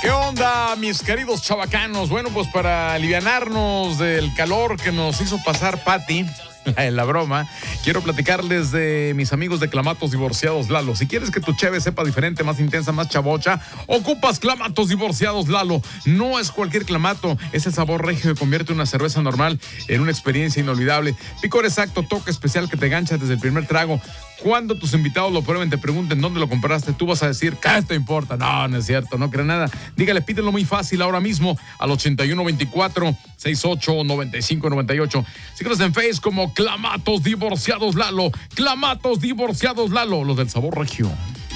¿Qué onda, mis queridos chavacanos? Bueno, pues para alivianarnos del calor que nos hizo pasar Pati, la broma, quiero platicarles de mis amigos de Clamatos Divorciados Lalo. Si quieres que tu cheve sepa diferente, más intensa, más chavocha, ocupas Clamatos Divorciados Lalo. No es cualquier clamato, es el sabor regio que convierte una cerveza normal en una experiencia inolvidable. Picor exacto, toque especial que te gancha desde el primer trago. Cuando tus invitados lo prueben, te pregunten dónde lo compraste, tú vas a decir, ¿qué te importa? No, no es cierto, no cree nada. Dígale, pídelo muy fácil ahora mismo al 8124-689598. Síguenos en Face como Clamatos Divorciados Lalo. Clamatos Divorciados Lalo, los del sabor regio.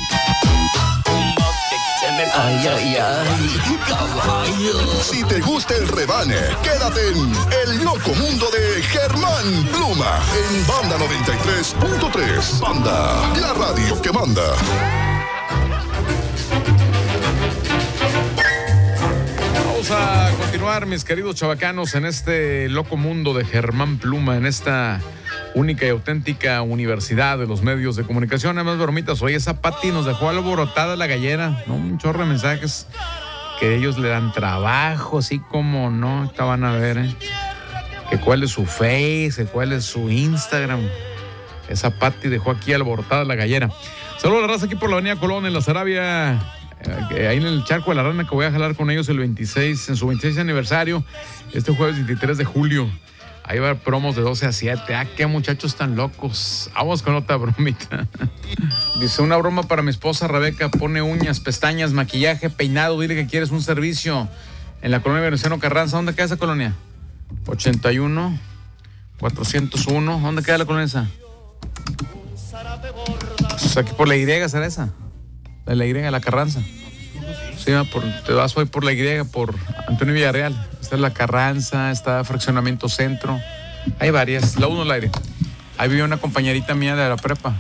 Ay, ay, ay, caballo. Si te gusta el rebane, quédate en El Loco Mundo de Germán Pluma en Banda 93.3. Banda, la radio que manda. Vamos a continuar, mis queridos chavacanos, en este Loco Mundo de Germán Pluma, en esta única y auténtica universidad de los medios de comunicación. Además, bromitas, oye, esa Pati nos dejó alborotada la gallera, ¿no? Un chorro de mensajes que ellos le dan trabajo, así como no, estaban a ver, que cuál es su Face, que cuál es su Instagram. Esa Pati dejó aquí alborotada la gallera. Saludos a la raza aquí por la avenida Colón, en la Sarabia, ahí en el Charco de la Rana, que voy a jalar con ellos el 26, en su 26 aniversario, este jueves 23 de julio. Ahí va a haber promos de 12 a 7. Ah, qué muchachos tan locos. Vamos con otra bromita. Dice, una broma para mi esposa Rebeca. Pone uñas, pestañas, maquillaje, peinado. Dile que quieres un servicio en la colonia Venustiano Carranza. ¿Dónde queda esa colonia? 81 401. ¿Dónde queda la colonia esa? Pues aquí por la Y, ¿será esa? La Y, la Carranza. Sí, te vas hoy por la Y, por Antonio Villarreal. Está la Carranza, está Fraccionamiento Centro. Hay varias. La 1 al aire. Ahí vive una compañerita mía de la prepa.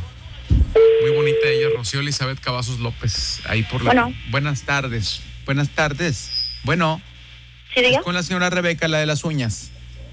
Muy bonita ella, Rocío Elizabeth Cavazos López. Ahí por la... Bueno. Buenas tardes. Buenas tardes. Bueno. ¿Sí, diga? Con la señora Rebeca, la de las uñas.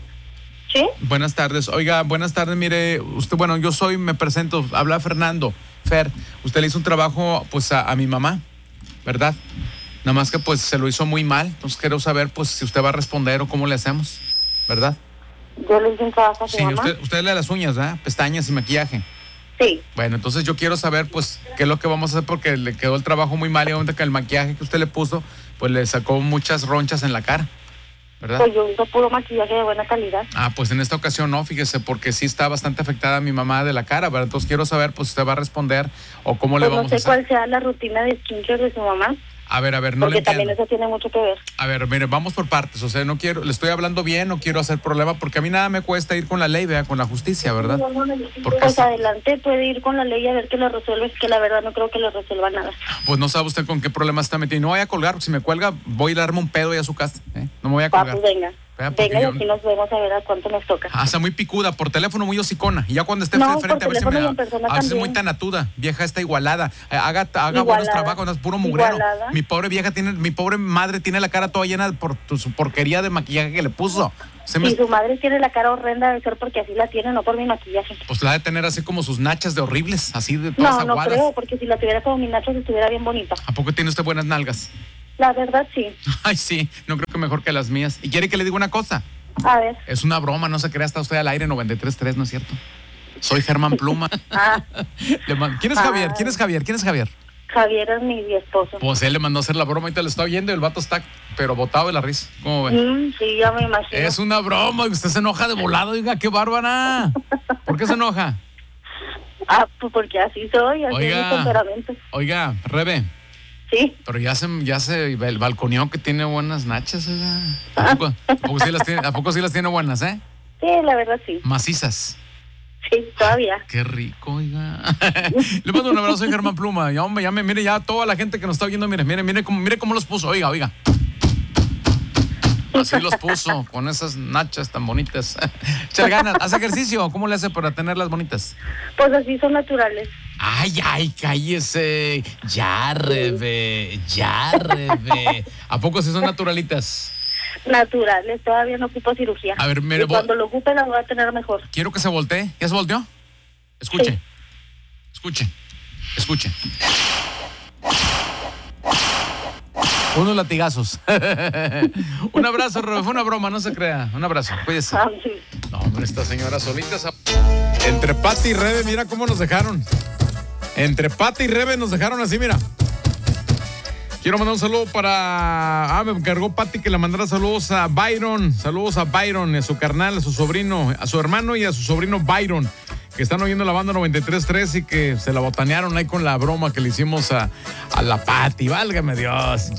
¿Sí? Buenas tardes. Oiga, buenas tardes. Mire, usted, bueno, yo me presento. Habla Fernando. Fer, usted le hizo un trabajo, pues, a mi mamá, ¿verdad? Nada más que pues se lo hizo muy mal. Entonces quiero saber pues si usted va a responder o cómo le hacemos, ¿verdad? Yo le hice un trabajo a su mamá. Usted le da las uñas, ¿verdad? Pestañas y maquillaje. Sí. Bueno, entonces yo quiero saber pues qué es lo que vamos a hacer porque le quedó el trabajo muy mal y obviamente que el maquillaje que usted le puso pues le sacó muchas ronchas en la cara, ¿verdad? Pues yo uso puro maquillaje de buena calidad. Ah, pues en esta ocasión no, fíjese, porque sí está bastante afectada mi mamá de la cara, ¿verdad? Entonces quiero saber pues usted va a responder o cómo le vamos a hacer. No sé cuál sea la rutina de skincare de su mamá. A ver, no le porque entiendo. también eso tiene mucho que ver. A ver, mire, vamos por partes. O sea, no quiero, le estoy hablando bien, no quiero hacer problema, porque a mí nada me cuesta ir con la ley, con la justicia, ¿verdad? Porque pues adelante, puede ir con la ley a ver que lo resuelve, que la verdad no creo que le resuelva nada. Pues no sabe usted con qué problema está metido. No voy a colgar, porque si me cuelga, voy a darme un pedo ya a su casa. No me voy a colgar. Pues venga. Venga, y aquí nos vemos a ver a cuánto nos toca. Está muy picuda, por teléfono muy hocicona. Y ya cuando esté frente a ver si me a veces muy tanatuda, vieja está igualada. Haga buenos trabajos, es puro mugrero. Igualada. Mi pobre madre tiene la cara toda llena por su porquería de maquillaje que le puso. Si su madre tiene la cara horrenda, debe ser porque así la tiene, no por mi maquillaje. Pues la de tener así como sus nachas de horribles, así de todas aguadas. No creo, porque si la tuviera como mis nachas estuviera bien bonita. ¿A poco tiene usted buenas nalgas? La verdad, sí. Ay, sí, no creo que mejor que las mías. ¿Y quiere que le diga una cosa? A ver. Es una broma, no se crea, está usted al aire 93.3, ¿no es cierto? Soy Germán Pluma. ¿Quién es Javier? ¿Quién es Javier? Javier es mi esposo. Pues él le mandó a hacer la broma, ahorita le está oyendo y el vato está, pero botado de la risa. ¿Cómo ve? Sí, ya me imagino. Es una broma y usted se enoja de volado, diga, qué bárbara. ¿Por qué se enoja? Pues porque así soy, así es mi temperamento. Oiga, Rebe. Sí. Pero ya se el balconeó que tiene buenas nachas, ¿verdad? ¿A poco sí las tiene buenas, Sí, la verdad sí. Macizas. Sí, todavía. Qué rico, oiga. Le mando un abrazo a Germán Pluma. Ya, hombre, mire, ya toda la gente que nos está viendo, mire cómo los puso, oiga. Así los puso, con esas nachas tan bonitas. Échale ganas, hace ejercicio. ¿Cómo le hace para tenerlas bonitas? Pues así son naturales. Ay, cállese. Ya, Rebe. ¿A poco sí son naturalitas? Naturales, todavía no ocupo cirugía. A ver, mire, y cuando lo ocupe la voy a tener mejor. Quiero que se voltee. ¿Ya se volteó? Escuche. Sí. Escuche. Unos latigazos. Un abrazo, Rebe, fue una broma, no se crea. Un abrazo, cuídese. No, hombre, esta señora solita. Entre Pati y Rebe, mira cómo nos dejaron. Entre Pati y Rebe nos dejaron así, mira. Quiero mandar un saludo para... me encargó Pati que le mandara saludos a Byron. Saludos a Byron, a su carnal, a su sobrino, a su hermano y a su sobrino Byron, que están oyendo la banda 93.3 y que se la botanearon ahí con la broma que le hicimos a la Pati. Válgame Dios.